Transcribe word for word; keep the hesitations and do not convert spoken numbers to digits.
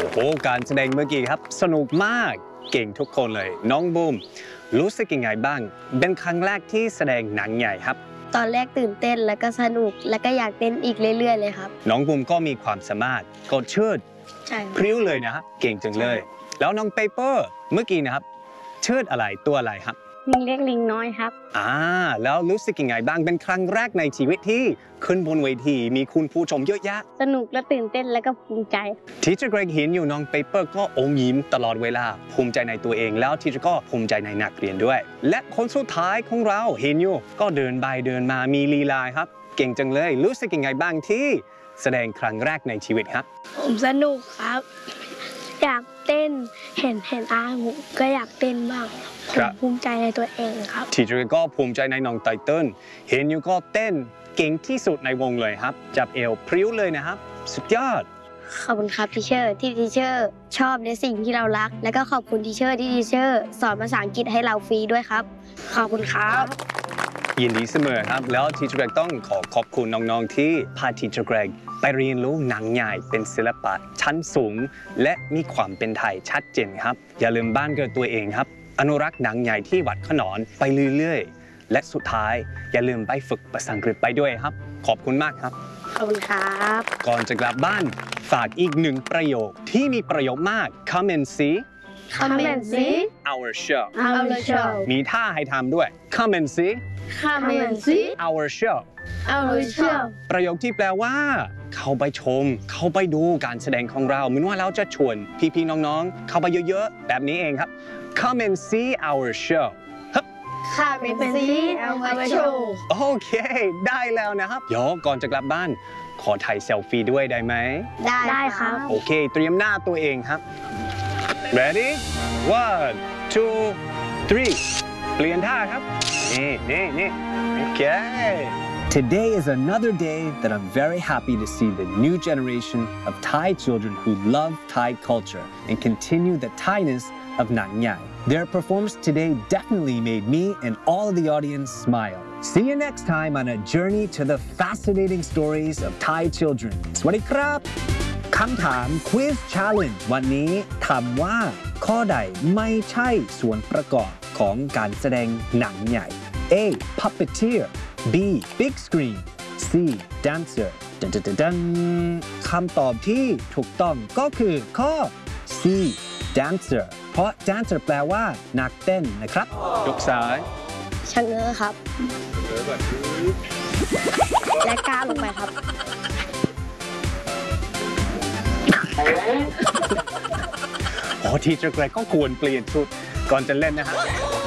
โอ้การแสดงเมื่อกี้ครับสนุกมากเก่งทุกคนเลยน้องบูมรู้สึกยังไงบ้างเป็นครั้งแรกที่แสดงหนังใหญ่ครับตอนแรกตื่นเต้นแล้วก็สนุกแล้วก็อยากเต้นอีกเรื่อยๆเลยครับน้องบูมก็มีความสามารถก็เชิดใช่พริ้วเลยนะเก่งจังเลยแล้วน้องเปเปอร์เมื่อกี้นะครับเชิดอะไรตัวอะไรครับลิงเล็กลิงน้อยครับอ่าแล้วรู้สึกยังไงบ้างเป็นครั้งแรกในชีวิตที่ขึ้นบนเวทีมีคุณผู้ชมเยอะแยะสนุกและตื่นเต้นแล้วก็ภูมิใจทีเจอร์เกรกเห็นอยู่น้องเปเปอร์ก็อมยิ้มตลอดเวลาภูมิใจในตัวเองแล้วทีเจอร์ก็ภูมิใจในนักเรียนด้วยและคนสุดท้ายของเราเห็นอยู่ก็เดินไปเดินมามีลีลาครับเก่งจังเลยรู้สึกยังไงบ้างที่แสดงครั้งแรกในชีวิตครับผมสนุกครับอยากเต้นเห็นเห็นอาผมก็อยากเต้นบ้างผมภูมิใจในตัวเองครับทีเจอร์ก็ภูมิใจในน้องไตเติ้ลเห็นอยู่ก็เต้นเก่งที่สุดในวงเลยครับจับเอวพริ้วเลยนะครับสุดยอดขอบคุณครับทีเชอร์ที่ทีเชอร์ชอบในสิ่งที่เรารักและก็ขอบคุณทีเชอร์ที่ทีเชอร์สอนภาษาอังกฤษให้เราฟรีด้วยครับขอบคุณครับยินดีเสมอครับแล้วทีเจอร์เกรกต้องขอขอบคุณน้องๆที่พาทีเจอร์เกรกไปเรียนรู้หนังใหญ่เป็นศิลปะชั้นสูงและมีความเป็นไทยชัดเจนครับอย่าลืมบ้านเกิดตัวเองครับอนุรักษ์หนังใหญ่ที่วัดขนอนไปเรื่อยๆและสุดท้ายอย่าลืมไปฝึกภาษาอังกฤษไปด้วยครับขอบคุณมากครับขอบคุณครับก่อนจะกลับบ้านฝากอีกหนึ่งประโยคที่มีประโยชน์มาก Come and see Come and see our show our show มีท่าให้ทำด้วย Come and see Come and see our show our show ประโยคที่แปลว่าเข้าไปชมเข้าไปดูการแสดงของเราเหมือนว่าเราจะชวนพี่ๆน้องๆเข้าไปเยอะๆแบบนี้เองครับ Come and see our show Come and see our show โอเคได้แล้วนะครับเดี๋ยวก่อนจะกลับบ้านขอถ่ายเซลฟี่ด้วยได้ไหมได้ได้ครับโอเคเตรียมหน้าตัวเองครับ Ready one two three เปลี่ยนท่าครับนี่นี่นี่โอเคToday is another day that I'm very happy to see the new generation of Thai children who love Thai culture and continue the Thainess of Nang Nhai. Their performance today definitely made me and all of the audience smile. See you next time on a journey to the fascinating stories of Thai children. สวัสดีครับคำถาม Quiz Challenge วันนี้ถามว่าข้อใดไม่ใช่ส่วนประกอบของการแสดงหนังใหญ่ A. Puppeteer B. Big Screen C. Dancer ดันดันดันคำตอบที่ถูกต้องก็คือข้อ C. Dancer เพราะ Dancer แปลว่านักเต้นนะครับยกซ้ายชะเง้อครับและก้าวลงไปครับอ๋อทีเจอร์เกรกก็ควรเปลี่ยนชุดก่อนจะเล่นนะฮะ